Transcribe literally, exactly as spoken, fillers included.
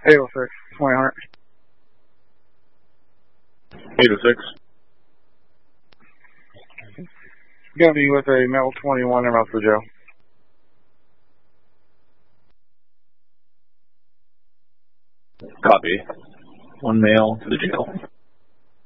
eight oh six, twenty hundred. eight oh six. Gonna be with a metal twenty-one in Russell Joe. Copy. One male to the jail.